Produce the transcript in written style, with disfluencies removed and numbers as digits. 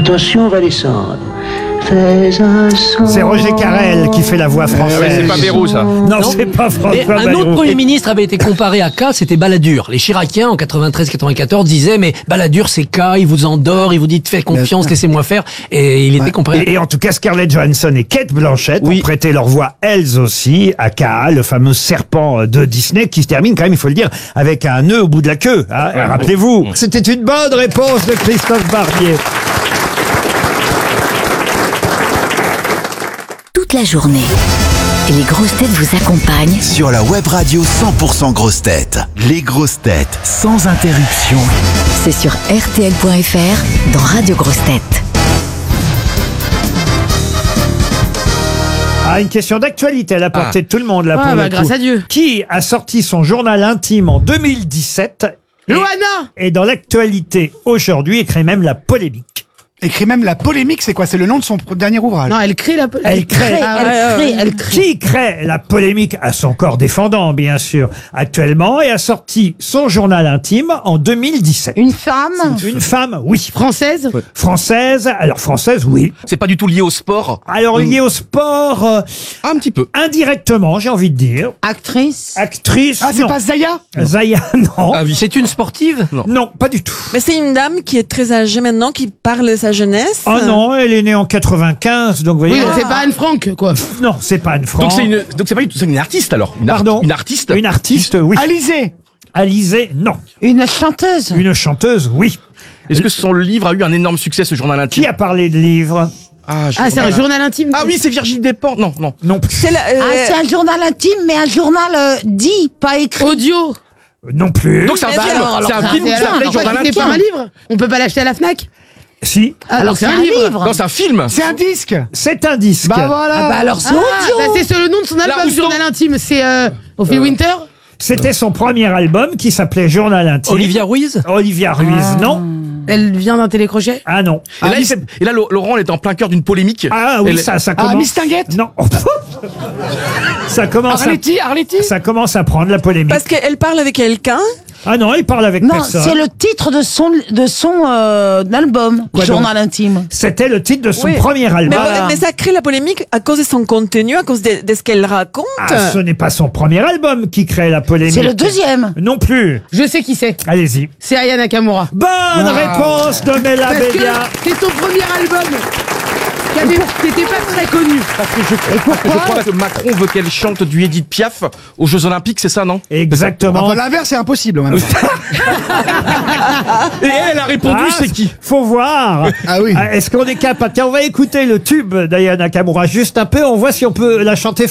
Attention, on va descendre. C'est Roger Carrel qui fait la voix française. c'est pas Bayrou, ça. Non, c'est pas Et François un autre Bayrou. Premier ministre avait été comparé à K, c'était Balladur. Les Chiraciens, en 93-94, disaient, mais Balladur, c'est K, il vous endort, il vous dit, faites confiance, laissez-moi faire. Et il était comparé. Et en tout cas, Scarlett Johansson et Cate Blanchett ont prêté leur voix, elles aussi, à Kaa, le fameux serpent de Disney, qui se termine quand même, il faut le dire, avec un nœud au bout de la queue. Hein, rappelez-vous. C'était une bonne réponse de Christophe Barbier. Toute la journée, les grosses têtes vous accompagnent Sur la web radio 100% grosses têtes. Les grosses têtes, sans interruption. C'est sur RTL.fr dans Radio Grosses Têtes. Ah, une question d'actualité à la portée de tout le monde, là, pour le coup. grâce à Dieu. Qui a sorti son journal intime en 2017 Loana. Et dans l'actualité aujourd'hui, et crée même la polémique. Écrit même la polémique, c'est quoi? C'est le nom de son dernier ouvrage. Non, elle crée la... Elle crée. Elle crée. Qui crée la polémique à son corps défendant, bien sûr, actuellement, et a sorti son journal intime en 2017. Une femme. Une femme, oui. Française. Française, alors française, oui. C'est pas du tout lié au sport. Alors lié au sport, Un petit peu. indirectement, j'ai envie de dire. Actrice. Actrice, Ah, c'est non. pas Zaya? Zaya, non. Ah oui. C'est une sportive? Non. Non, pas du tout. Mais c'est une dame qui est très âgée maintenant, qui parle de sa jeunesse. Oh non, elle est née en 95, donc vous voyez. Oui, donc c'est pas Anne Frank, quoi. Non, c'est pas Anne Frank. Donc c'est pas du tout, c'est une artiste alors. Pardon. Une artiste. Une artiste, oui. Alizé. Alizée, non. Une chanteuse. Une chanteuse, oui. Est-ce que son livre a eu un énorme succès, ce journal intime? Qui a parlé de livres? Ah, c'est un journal intime. Ah oui, c'est Virginie Despentes. Non, non. Non plus. C'est c'est un journal intime, mais un journal dit, pas écrit. Audio. Non plus. Donc c'est un film. C'est un film qui s'appelle Journal C'est pas un intime. livre. On peut pas l'acheter à la Fnac. Si. Alors c'est un livre. Non, c'est un film. C'est un disque. C'est un disque. Bah voilà. Alors c'est audio. C'est le nom de son album, Rousseau. journal intime. C'est Ophélie Winter. C'était son premier album qui s'appelait Journal intime. Olivia Ruiz? Olivia Ruiz, non. Elle vient d'un télécrochet. Ah non. Et là, Laurent, elle est en plein cœur d'une polémique. Ah oui, ça commence. Ah, Miss Tinguette. Non. Ça commence. Arletty. Ça commence à prendre la polémique. Parce qu'elle parle avec quelqu'un. Ah non, il parle avec Non, personne. c'est le titre de son album, Quoi journal intime. C'était le titre de son Oui. premier Mais, album. mais ça crée la polémique à cause de son contenu, à cause de ce qu'elle raconte. Ah, ce n'est pas son premier album qui crée la polémique. C'est le deuxième. Non plus. Je sais qui c'est. Allez-y. C'est Aya Nakamura. Bonne réponse de Mela Parce que Bédia. c'est son premier album qui n'était pas très connu. Parce que je crois que Macron veut qu'elle chante du Edith Piaf aux Jeux Olympiques, c'est ça, non? Exactement. Enfin, l'inverse, c'est impossible, maintenant. Et elle a répondu, Ah, c'est qui? Faut voir. Ah oui. Est-ce qu'on est capable? Tiens, on va écouter le tube d'Aya Nakamura juste un peu. On voit si on peut la chanter